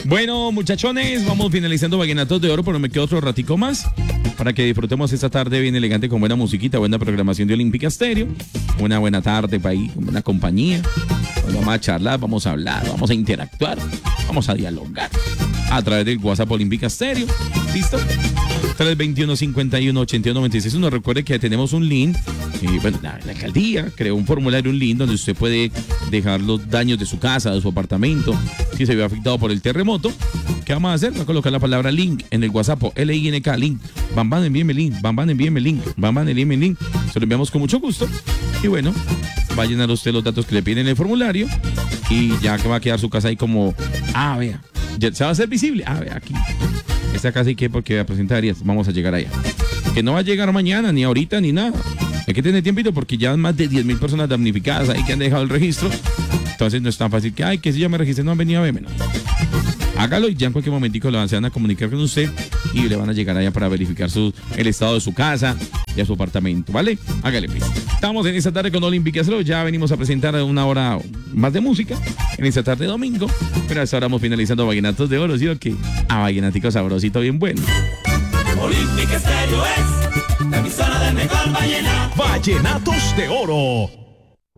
Bueno, muchachones, vamos finalizando Vallenatos de Oro, pero me quedo otro ratico más para que disfrutemos esta tarde bien elegante con buena musiquita, buena programación de Olímpica Estéreo. Una buena tarde para ahí, con buena compañía. Vamos a charlar, vamos a hablar, vamos a interactuar, vamos a dialogar a través del WhatsApp Olímpica Estéreo. ¿Listo? 321-51-81-96. Uno recuerde que tenemos un link. Bueno, la alcaldía creó un formulario, un link donde usted puede dejar los daños de su casa, de su apartamento, si se vio afectado por el terremoto. ¿Qué vamos a hacer? Va a colocar la palabra link en el WhatsApp, L-I-N-K, link. Bam, envíeme el link. Bam, envíeme el link. Bam, envíeme el link. Se lo enviamos con mucho gusto. Y bueno, va a llenar usted los datos que le piden en el formulario y ya que va a quedar su casa ahí como, vea, ya se va a hacer visible. Vea, aquí. Esta casa y qué, porque a presentar vamos a llegar allá. Que no va a llegar mañana, ni ahorita, ni nada. Hay que tener tiempito porque ya más de 10.000 personas damnificadas ahí que han dejado el registro. Entonces no es tan fácil que, si ya me registré, no han venido a verme, no. Hágalo y ya en cualquier momentico se van a comunicar con usted y le van a llegar allá para verificar el estado de su casa y de su apartamento, ¿vale? Hágale, pues. Estamos en esta tarde con Olímpica Estéreo. Ya venimos a presentar una hora más de música en esta tarde de domingo. Pero hasta ahora vamos finalizando Vallenatos de Oro, ¿sí o qué? Vallenatico sabrosito, bien bueno. Olímpica Estéreo es la emisora del mejor vallenato. Vallenatos de Oro.